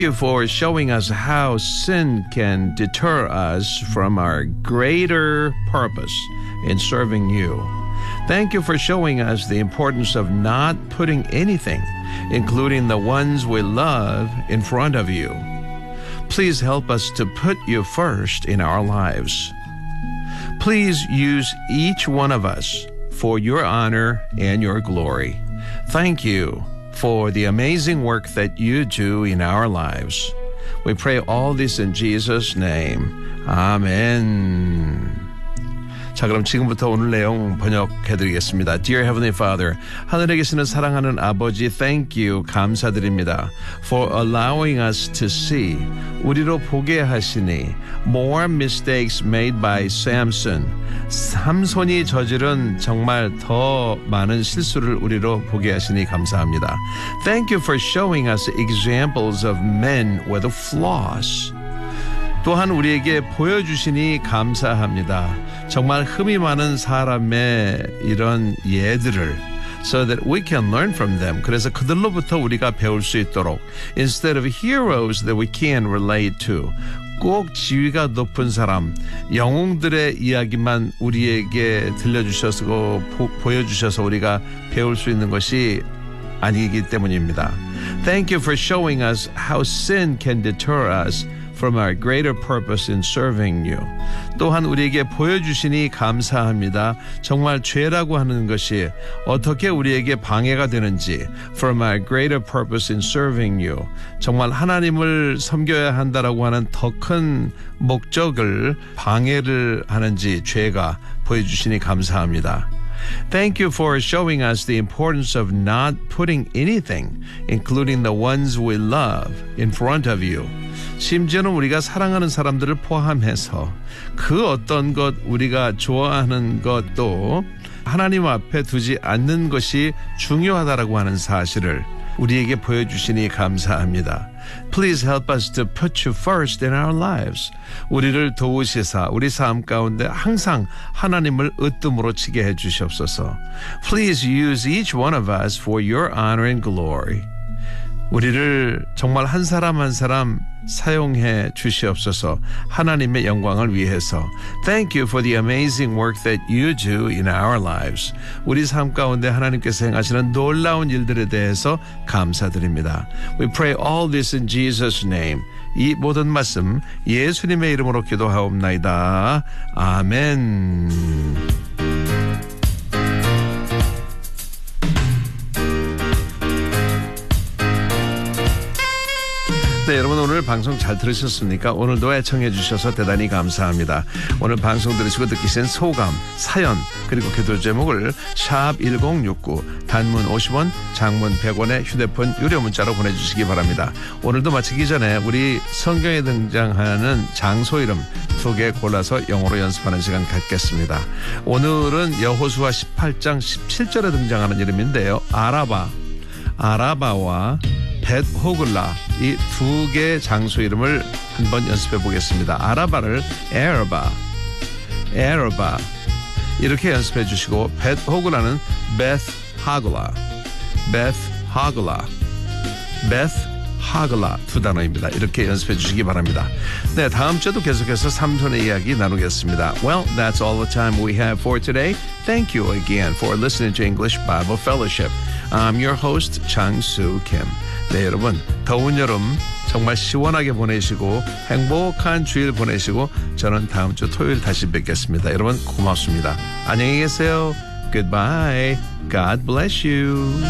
you for showing us how sin can deter us from our greater purpose in serving you. Thank you for showing us the importance of not putting anything, including the ones we love, in front of you. Please help us to put you first in our lives. Please use each one of us for your honor and your glory. Thank you for the amazing work that you do in our lives. We pray all this in Jesus' name. 아멘. 자, 그럼 지금부터 오늘 내용 번역해드리겠습니다. Dear Heavenly Father, 하늘에 계시는 사랑하는 아버지, thank you, 감사드립니다. For allowing us to see, 우리로 보게 하시니, more mistakes made by Samson, 삼손이 저지른 정말 더 많은 실수를 우리로 보게 하시니 감사합니다. Thank you for showing us examples of men with flaws. 또한 우리에게 보여주시니 감사합니다. 정말 흠이 많은 사람의 이런 예들을 so that we can learn from them. 그래서 그들로부터 우리가 배울 수 있도록 instead of heroes that we can relate to. 꼭 지위가 높은 사람, 영웅들의 이야기만 우리에게 들려주셔서 보여주셔서 우리가 배울 수 있는 것이 아니기 때문입니다. Thank you for showing us how sin can deter us from our greater purpose in serving you. 또한 우리에게 보여주시니 감사합니다. 정말 죄라고 하는 것이 어떻게 우리에게 방해가 되는지 from our greater purpose in serving you. 정말 하나님을 섬겨야 한다라고 하는 더 큰 목적을 방해를 하는지 죄가 보여주시니 감사합니다. Thank you for showing us the importance of not putting anything, including the ones we love, in front of you. 심지어는 우리가 사랑하는 사람들을 포함해서 그 어떤 것 우리가 좋아하는 것도 하나님 앞에 두지 않는 것이 중요하다라고 하는 사실을 우리에게 보여주시니 감사합니다. Please help us to put you first in our lives. 우리를 도우시사 우리 삶 가운데 항상 하나님을 으뜸으로 치게 해주시옵소서. Please use each one of us for your honor and glory. 우리를 정말 한 사람 한 사람 사용해 주시옵소서. 하나님의 영광을 위해서. Thank you for the amazing work that you do in our lives. 우리 삶 가운데 하나님께서 행하시는 놀라운 일들에 대해서 감사드립니다. We pray all this in Jesus' name. 이 모든 말씀 예수님의 이름으로 기도하옵나이다. 아멘. 네, 여러분 오늘 방송 잘 들으셨습니까? 오늘도 애청해 주셔서 대단히 감사합니다. 오늘 방송 들으시고 느끼신 소감, 사연, 그리고 기도 제목을 샵 1069 단문 50원, 장문 100원의 휴대폰 유료 문자로 보내주시기 바랍니다. 오늘도 마치기 전에 우리 성경에 등장하는 장소 이름 2개 골라서 영어로 연습하는 시간 갖겠습니다. 오늘은 여호수아 18장 17절에 등장하는 이름인데요. 아라바와 벳호글라 이 2개의 장소 이름을 한번 연습해 보겠습니다. 아라바를 에르바 이렇게 연습해 주시고 벳호글라는 베스하글라 두 단어입니다. 이렇게 연습해 주시기 바랍니다. 네, 다음 주에도 계속해서 삼손의 이야기 나누겠습니다. Well, that's all the time we have for today. Thank you again for listening to English Bible Fellowship. I'm your host, Chang-Soo Kim. 네, 여러분 더운 여름 정말 시원하게 보내시고 행복한 주일 보내시고 저는 다음 주 토요일 다시 뵙겠습니다. 여러분 고맙습니다. 안녕히 계세요. Goodbye. God bless you.